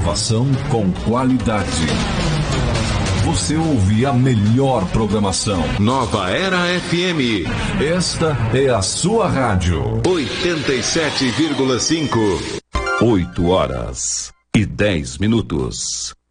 Inovação com qualidade. Você ouve a melhor programação. Nova Era FM. Esta é a sua rádio. 87,5. 8 horas e 10 minutos.